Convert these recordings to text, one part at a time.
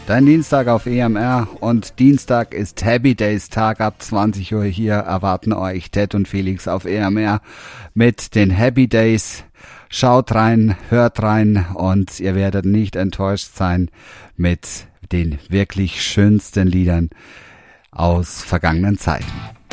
Dein Dienstag auf EMR und Dienstag ist Happy Days Tag. Ab 20 Uhr hier erwarten euch Ted und Felix auf EMR mit den Happy Days. Schaut rein, hört rein und ihr werdet nicht enttäuscht sein mit den wirklich schönsten Liedern aus vergangenen Zeiten.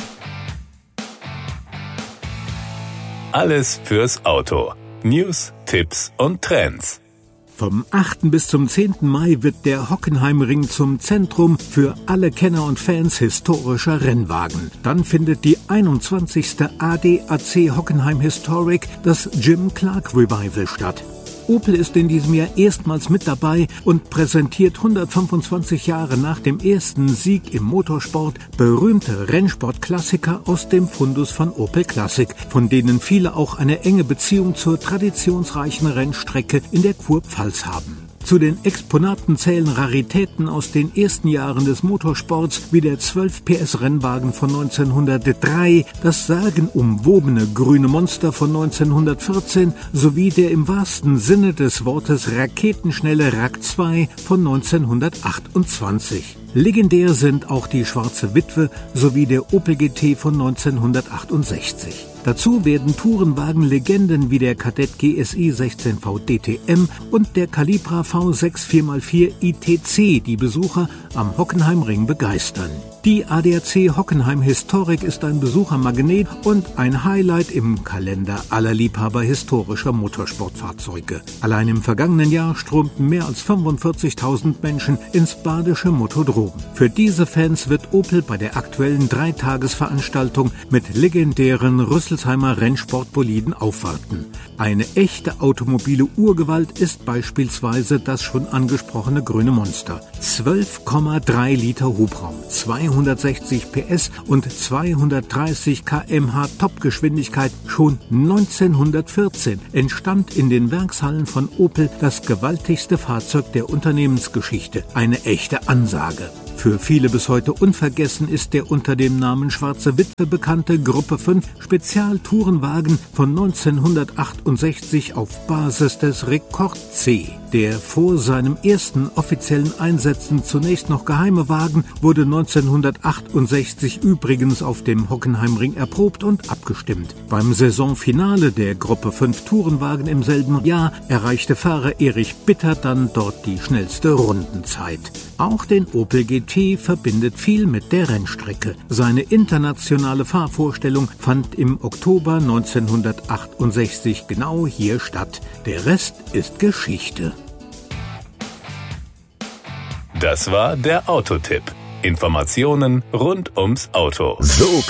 Alles fürs Auto. News, Tipps und Trends. Vom 8. bis zum 10. Mai wird der Hockenheimring zum Zentrum für alle Kenner und Fans historischer Rennwagen. Dann findet die 21. ADAC Hockenheim Historic, das Jim Clark Revival, statt. Opel ist in diesem Jahr erstmals mit dabei und präsentiert 125 Jahre nach dem ersten Sieg im Motorsport berühmte Rennsportklassiker aus dem Fundus von Opel Classic, von denen viele auch eine enge Beziehung zur traditionsreichen Rennstrecke in der Kurpfalz haben. Zu den Exponaten zählen Raritäten aus den ersten Jahren des Motorsports wie der 12 PS Rennwagen von 1903, das sagenumwobene grüne Monster von 1914 sowie der im wahrsten Sinne des Wortes raketenschnelle RAK 2 von 1928. Legendär sind auch die Schwarze Witwe sowie der Opel GT von 1968. Dazu werden Tourenwagen-Legenden wie der Kadett GSI 16V DTM und der Calibra V6 4x4 ITC die Besucher am Hockenheimring begeistern. Die ADAC Hockenheim Historic ist ein Besuchermagnet und ein Highlight im Kalender aller Liebhaber historischer Motorsportfahrzeuge. Allein im vergangenen Jahr strömten mehr als 45.000 Menschen ins badische Motodrom. Für diese Fans wird Opel bei der aktuellen 3-Tagesveranstaltung mit legendären Rüsselsheimer Rennsportboliden aufwarten. Eine echte automobile Urgewalt ist beispielsweise das schon angesprochene grüne Monster. 12,3 Liter Hubraum, 260 PS und 230 km/h Topgeschwindigkeit. Schon 1914 entstand in den Werkshallen von Opel das gewaltigste Fahrzeug der Unternehmensgeschichte. Eine echte Ansage. Für viele bis heute unvergessen ist der unter dem Namen Schwarze Witwe bekannte Gruppe 5 Spezialtourenwagen von 1968 auf Basis des Rekord C. Der vor seinem ersten offiziellen Einsätzen zunächst noch geheime Wagen wurde 1968 übrigens auf dem Hockenheimring erprobt und abgestimmt. Beim Saisonfinale der Gruppe 5 Tourenwagen im selben Jahr erreichte Fahrer Erich Bitter dann dort die schnellste Rundenzeit. Auch den Opel GT verbindet viel mit der Rennstrecke. Seine internationale Fahrvorstellung fand im Oktober 1968 genau hier statt. Der Rest ist Geschichte. Das war der Autotipp. Informationen rund ums Auto. So